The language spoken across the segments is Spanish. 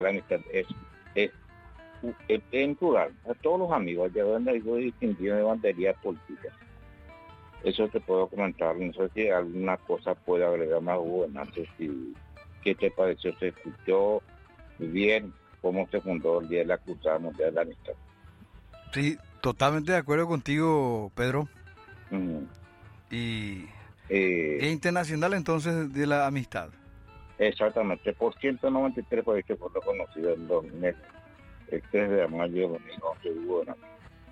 la amistad es, es en plural, a todos los amigos, ya donde hay distintivo de banderías políticas. Eso te puedo comentar, no sé si alguna cosa puede agregar más, no sé si, ¿qué te pareció? ¿Se escuchó bien cómo se fundó el Día de la Cruzada Mundial de la Amistad? Sí, totalmente de acuerdo contigo, Pedro. Mm. Y Día Internacional entonces de la Amistad. Exactamente, por 193 países fue reconocido en 2000, el 3 de mayo de 2011 hubo una.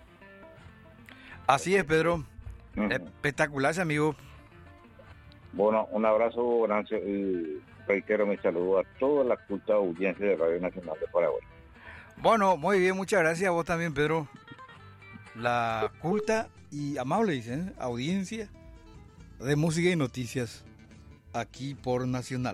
Así es, Pedro. Uh-huh. Espectacular, amigo. Bueno, un abrazo, Horacio, y reitero mi saludo a toda la culta audiencia de Radio Nacional de Paraguay. Bueno, muy bien, muchas gracias a vos también, Pedro. La culta y amable, dicen, audiencia de música y noticias aquí por Nacional.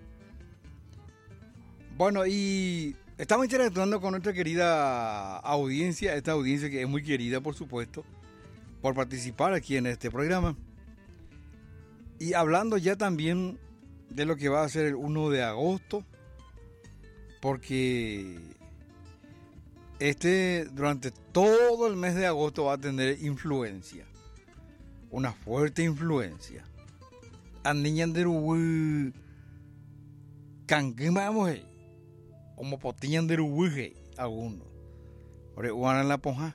Bueno, y estamos interactuando con nuestra querida audiencia, esta audiencia que es muy querida, por supuesto, por participar aquí en este programa. Y hablando ya también de lo que va a ser el 1 de agosto, porque durante todo el mes de agosto va a tener influencia, una fuerte influencia. Andiñan de Uruguay, canquimamos, como potillan de Uruguay, algunos. Por en la ponja.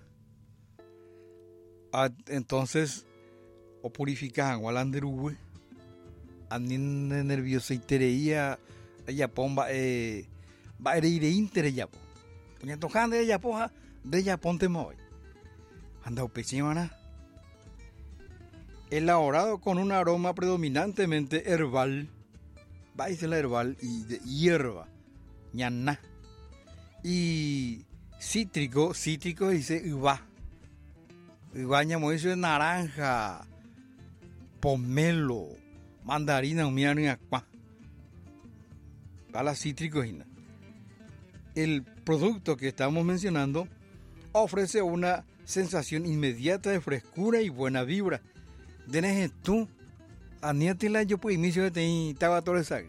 Entonces, o purifican, o alan de Uruguay. Andin de nerviosa y tereía, ella pomba, va a ir inter ya po. Puña tocando de ella poja, de ella ponte muy. Anda upechimana. Elaborado con un aroma predominantemente herbal, va a ser la herbal y de hierba, ñaná. Y cítrico dice uva. Uva ñamo eso es naranja, pomelo, mandarina, umiano y aqua. Para cítrico, el producto que estamos mencionando ofrece una sensación inmediata de frescura y buena vibra. Denes tú, aniatila yo pues inicio de te estaba todo esa.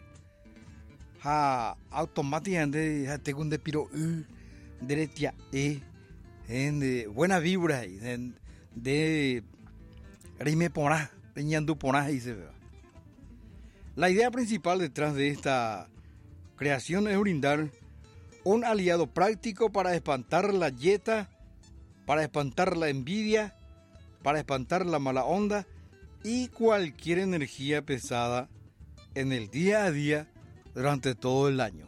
Automáticamente te gunde piro derecha en buena vibra de rime porá, peñando porá y se ve. La idea principal detrás de esta creación es brindar un aliado práctico para espantar la yeta, para espantar la envidia, para espantar la mala onda y cualquier energía pesada en el día a día durante todo el año.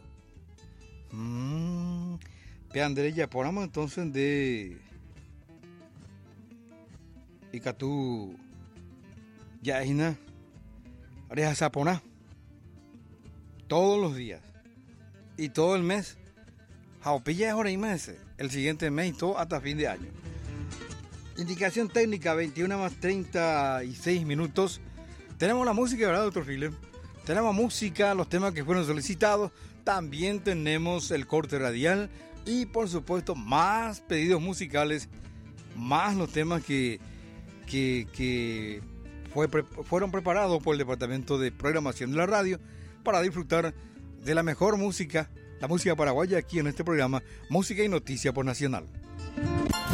André, ya ponemos entonces de Icatú Yaina Areja Sapona todos los días y todo el mes. Jaopilla es hora y meses, el siguiente mes y todo hasta fin de año. Indicación técnica, 21 más 36 minutos. Tenemos la música, ¿verdad, doctor Philip? Tenemos música, los temas que fueron solicitados. También tenemos el corte radial. Y, por supuesto, más pedidos musicales. Más los temas que fueron preparados por el Departamento de Programación de la Radio para disfrutar de la mejor música, la música paraguaya aquí en este programa, Música y Noticia por Nacional.